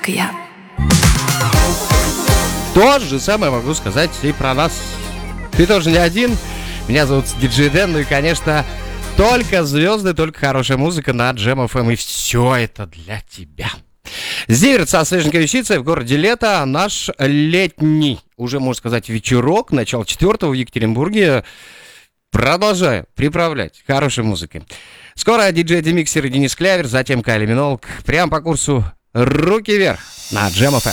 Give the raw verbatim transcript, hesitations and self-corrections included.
как я. То же самое могу сказать и про нас. Ты тоже не один. Меня зовут Диджей Дэн. Ну и, конечно, только звезды, только хорошая музыка на Джем эф эм. И все это для тебя. Зиверт со свеженькой вещицей в городе Лето. Наш летний, уже можно сказать, вечерок, начало четвертого в Екатеринбурге. Продолжаю приправлять хорошей музыкой. Скоро диджей Демиксер и Денис Клявер, затем Кайли Минолг. Прямо по курсу «Руки вверх» на Джем эф эм.